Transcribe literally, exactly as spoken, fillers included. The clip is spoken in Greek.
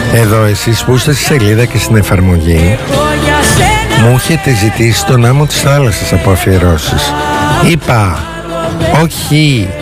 Εδώ εσείς που είστε στη σελίδα και στην εφαρμογή, μου έχετε ζητήσει τον άμμο της θάλασσας από αφιερώσεις. Είπα όχι